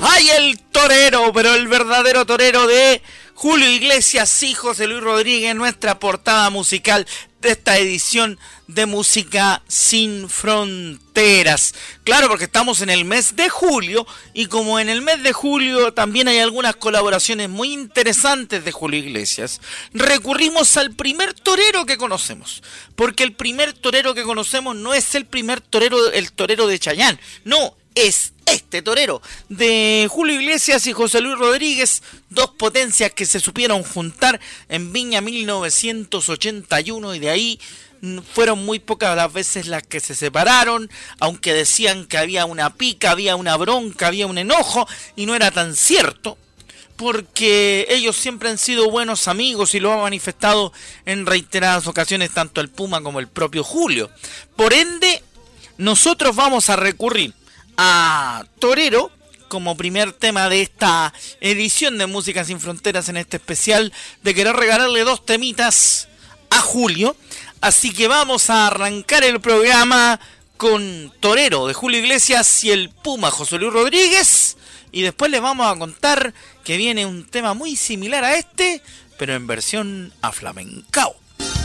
¡Ay, el torero! Pero el verdadero torero de Julio Iglesias y José Luis Rodríguez, nuestra portada musical de esta edición de Música Sin Fronteras. Claro, porque estamos en el mes de julio y como en el mes de julio también hay algunas colaboraciones muy interesantes de Julio Iglesias, recurrimos al primer torero que conocemos, porque el primer torero que conocemos no es el primer torero, el torero de Chayanne, no, es este torero de Julio Iglesias y José Luis Rodríguez, dos potencias que se supieron juntar en Viña 1981 y de ahí fueron muy pocas las veces las que se separaron, aunque decían que había una pica, había una bronca, había un enojo, y no era tan cierto, porque ellos siempre han sido buenos amigos y lo han manifestado en reiteradas ocasiones tanto el Puma como el propio Julio. Por ende, nosotros vamos a recurrir a Torero como primer tema de esta edición de Música Sin Fronteras, en este especial de querer regalarle dos temitas a Julio. Así que vamos a arrancar el programa con Torero de Julio Iglesias y el Puma José Luis Rodríguez. Y después les vamos a contar que viene un tema muy similar a este, pero en versión aflamencao.